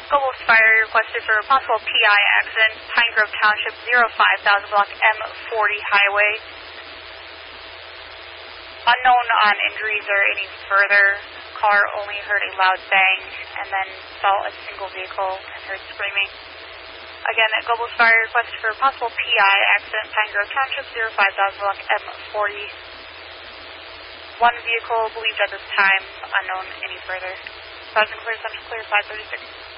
Global Fire requested for a possible PI accident, Pine Grove Township, 05000 block M40 Highway. Unknown on injuries or any further. Car only heard a loud bang and then saw a single vehicle and heard screaming. Again, Global Fire requested for a possible PI accident, Pine Grove Township, 05000 block M40. One vehicle believed at this time, unknown any further. Clear, Central Clear, 536.